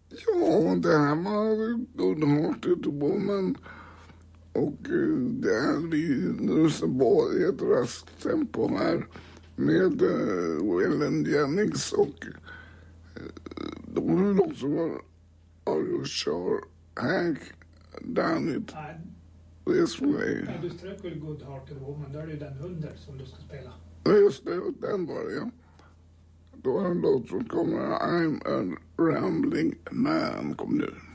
Ja, det här var Good-Hearted Woman. Och det är vi Rosenborg i ett raskt tempo här med Waylon Jennings och de vill också vara Are You Sure Hank Down It This Way. Ja, du strök väl Good-Hearted Woman, då är det ju den under som du ska spela. Ja, just det, den var det, ja. Då är en låt som kommer, I'm a Rambling Man, kom nu.